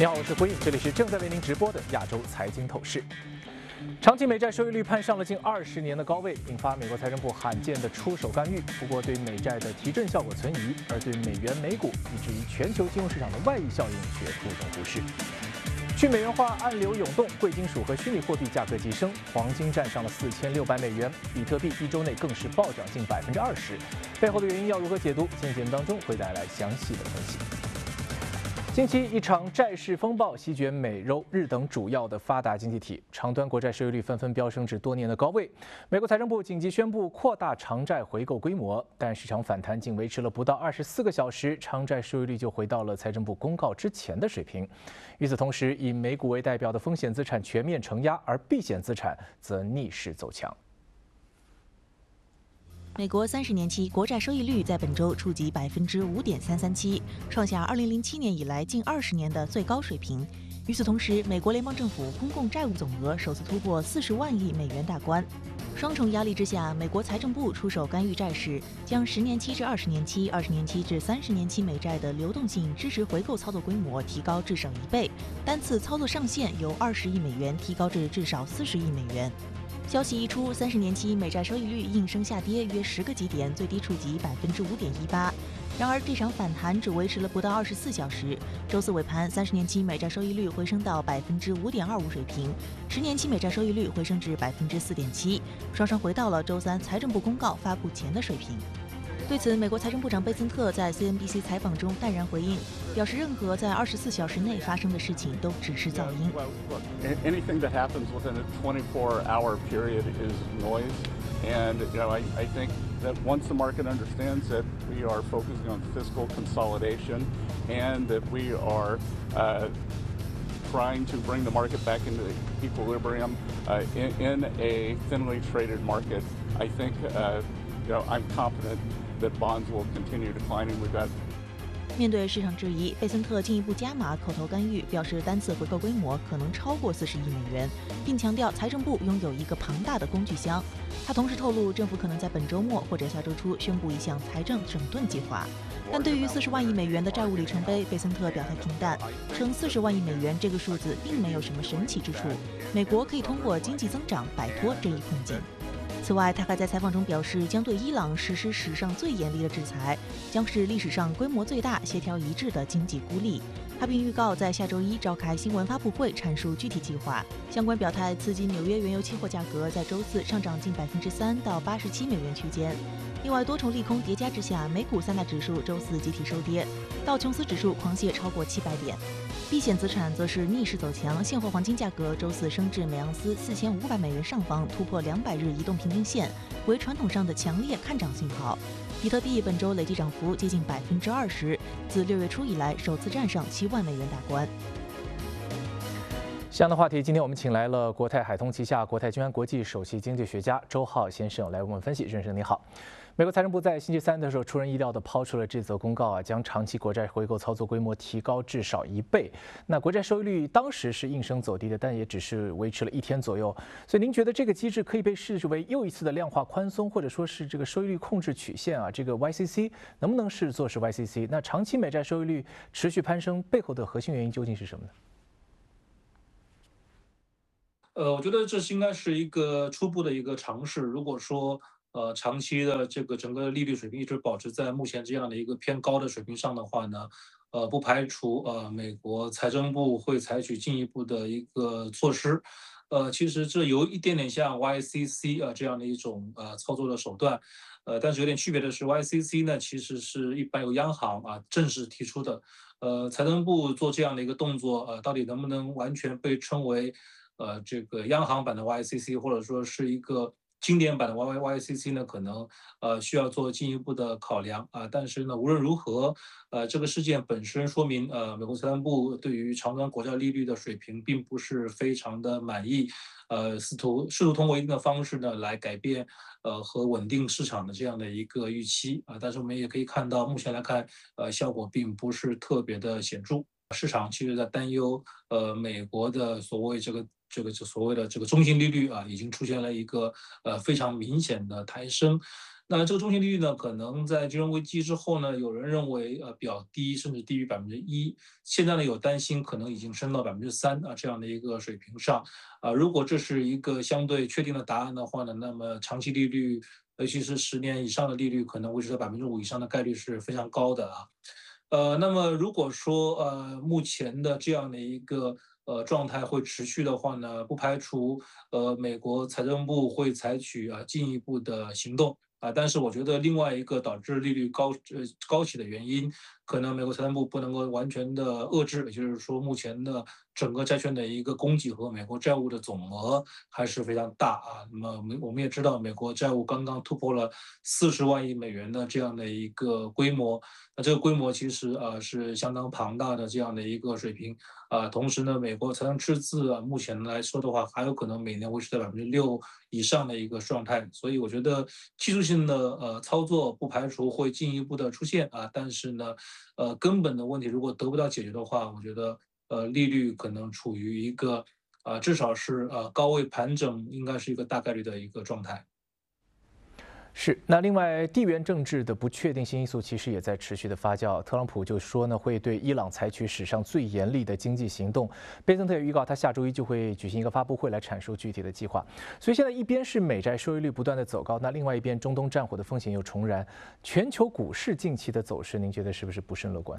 你好，我是辉毅，这里是正在为您直播的亚洲财经透视。长期美债收益率攀上了近20年的高位，引发美国财政部罕见的出手干预。不过，对美债的提振效果存疑，而对美元、美股以至于全球金融市场的外溢效应却不容忽视。去美元化暗流涌动，贵金属和虚拟货币价格急升，黄金站上了4600美元，比特币一周内更是暴涨近20%。背后的原因要如何解读？今天节目当中会带来详细的分析。近期，一场债市风暴席卷美、欧、日等主要的发达经济体，长端国债收益率纷纷飙升至多年的高位。美国财政部紧急宣布扩大长债回购规模，但市场反弹仅维持了不到24个小时，长债收益率就回到了财政部公告之前的水平。与此同时，以美股为代表的风险资产全面承压，而避险资产则逆势走强。 美国30年期国债收益率在本周触及5.337%，创下2007年以来近20年的最高水平。与此同时，美国联邦政府公共债务总额首次突破40万亿美元大关。双重压力之下，美国财政部出手干预债市，将10年期至20年期、20年期至30年期美债的流动性支持回购操作规模提高至少1倍，单次操作上限由20亿美元提高至少40亿美元。消息一出，30年期美债收益率应声下跌约10个基点，最低触及5.18%。然而，这场反弹只维持了不到24小时。周四尾盘，30年期美债收益率回升到5.25%水平，10年期美债收益率回升至4.7%，双双回到了周三财政部公告发布前的水平。对此，美国财政部长贝森特在 CNBC 采访中淡然回应，表示任何在24小时内发生的事情都只是噪音。 Anything that happens within a 24-hour period is noise, and I think that once the market understands that we are focusing on fiscal consolidation and that we are trying to bring the market back into equilibrium in a thinly traded market, I think I'm confident that bonds will continue declining. We've got 面对市场质疑，贝森特进一步加码口头干预，表示单次回购规模可能超过40亿美元，并强调财政部拥有一个庞大的工具箱。他同时透露，政府可能在本周末或者下周初宣布一项财政整顿计划。但对于40万亿美元的债务里程碑，贝森特表态平淡，称40万亿美元这个数字并没有什么神奇之处，美国可以通过经济增长摆脱这一困境。此外，他还在采访中表示，将对伊朗实施史上最严厉的制裁，将是历史上规模最大、协调一致的经济孤立。他并预告在下周一召开新闻发布会，阐述具体计划。相关表态刺激纽约原油期货价格在周四上涨近3%到87美元区间。另外，多重利空叠加之下，美股3大指数周四集体收跌，道琼斯指数狂泻超过700点。避险资产则是逆势走强，现货黄金价格周四升至每盎司4500美元上方，突破200日移动平均线，为传统上的强烈看涨信号。比特币本周累计涨幅接近20%，自6月初以来首次站上7万美元大关。 这样的话题，今天我们请来了国泰海通旗下国泰君安国际首席经济学家周浩先生来为我们分析。先生你好。美国财政部在星期三的时候出人意料地抛出了这则公告将长期国债回购操作规模提高至少1倍。那国债收益率当时是应声走低的，但也只是维持了1天左右。所以您觉得这个机制可以被视为又一次的量化宽松，或者说是这个收益率控制曲线这个 YCC 能不能视作是 YCC？ 那长期美债收益率持续攀升背后的核心原因究竟是什么呢？ 我觉得这应该是一个初步的一个尝试。如果说长期的这个整个利率水平一直保持在目前这样的一个偏高的水平上的话呢，不排除美国财政部会采取进一步的一个措施。其实这有一点点像 YCC 这样的一种操作的手段。但是有点区别的是 ，YCC 呢其实是一般由央行正式提出的。财政部做这样的一个动作，到底能不能完全被称为这个央行版的 YCC， 或者说是一个经典版的 YCC 呢，可能需要做进一步的考量但是呢，无论如何，这个事件本身说明美国财政部对于长端国债利率的水平并不是非常的满意，试图通过一定的方式呢来改变和稳定市场的这样的一个预期但是我们也可以看到，目前来看效果并不是特别的显著。市场其实在担忧美国的所谓所谓的这个中性利率已经出现了一个非常明显的抬升。 那这个中性利率呢，可能在金融危机之后呢，有人认为比较低，甚至低于1%。现在呢有担心可能已经升到3%这样的一个水平上。如果这是一个相对确定的答案的话呢，那么长期利率，尤其是10年以上的利率，可能维持在5%以上的概率是非常高的啊。那么如果说目前的这样的一个状态会持续的话呢，不排除美国财政部会采取进一步的行动。但是我觉得另外一个导致利率高企的原因，可能美国财政部不能够完全的遏制，也就是说目前的整个债券的一个供给和美国债务的总额还是非常大啊。那么我们也知道，美国债务刚刚突破了40万亿美元的这样的一个规模，那这个规模其实是相当庞大的这样的一个水平。同时呢，美国财政赤字目前来说的话，还有可能每年维持在6%以上的一个状态。所以我觉得技术性的操作不排除会进一步的出现但是呢，根本的问题如果得不到解决的话，我觉得利率可能处于一个至少是高位盘整，应该是一个大概率的一个状态。 是，那另外地缘政治的不确定性因素其实也在持续的发酵。特朗普就说呢，会对伊朗采取史上最严厉的经济行动。贝森特也预告，他下周一就会举行一个发布会来阐述具体的计划。所以现在一边是美债收益率不断的走高，那另外一边中东战火的风险又重燃，全球股市近期的走势，您觉得是不是不甚乐观？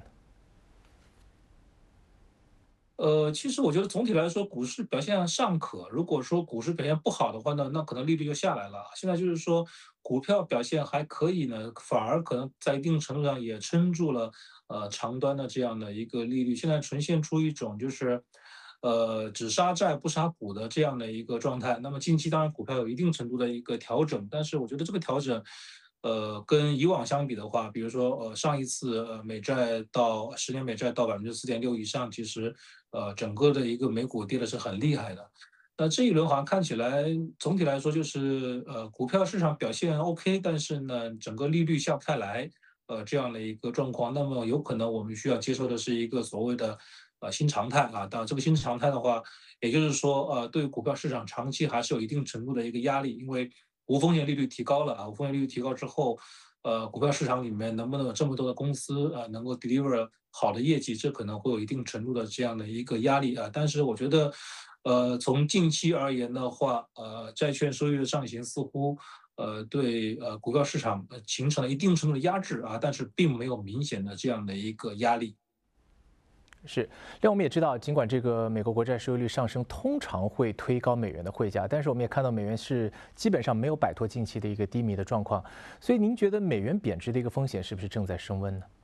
其实我觉得总体来说，股市表现尚可。如果说股市表现不好的话呢，那可能利率就下来了。现在就是说，股票表现还可以呢，反而可能在一定程度上也撑住了长端的这样的一个利率。现在呈现出一种就是只杀债不杀股的这样的一个状态。那么近期当然股票有一定程度的一个调整，但是我觉得这个调整。跟以往相比的话，比如说，上一次美债到10年美债到4.6%以上，其实整个的一个美股跌的是很厉害的。那这一轮好像看起来总体来说就是股票市场表现 OK，但是呢整个利率下不太来，这样的一个状况。那么有可能我们需要接受的是一个所谓的新常态当然这个新常态的话，也就是说对股票市场长期还是有一定程度的一个压力，因为无风险利率提高了无风险利率提高之后，股票市场里面能不能有这么多的公司能够 deliver 好的业绩，这可能会有一定程度的这样的一个压力但是我觉得，从近期而言的话，债券收益的上行似乎对股票市场形成了一定程度的压制但是并没有明显的这样的一个压力。 是，另外我们也知道，尽管这个美国国债收益率上升通常会推高美元的汇价，但是我们也看到美元是基本上没有摆脱近期的一个低迷的状况。所以您觉得美元贬值的一个风险是不是正在升温呢？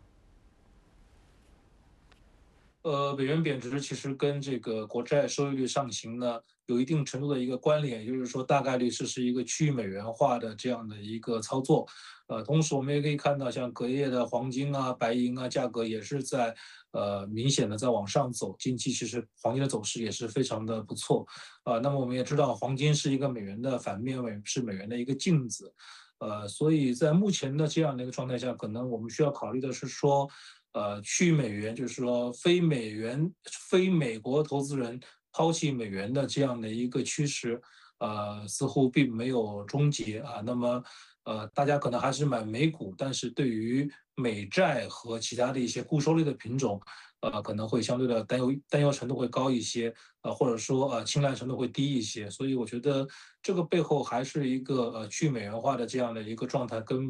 美元贬值其实跟这个国债收益率上行呢有一定程度的一个关联，也就是说大概率是一个去美元化的这样的一个操作。同时我们也可以看到，像隔夜的黄金白银价格也是在明显的在往上走。近期其实黄金的走势也是非常的不错那么我们也知道，黄金是一个美元的反面，是美元的一个镜子。所以在目前的这样的一个状态下，可能我们需要考虑的是说，去美元，就是说非美国投资人抛弃美元的这样的一个趋势，似乎并没有终结那么，大家可能还是买美股，但是对于美债和其他的一些固收类的品种，可能会相对的担忧程度会高一些，或者说青睐程度会低一些。所以我觉得这个背后还是一个去美元化的这样的一个状态跟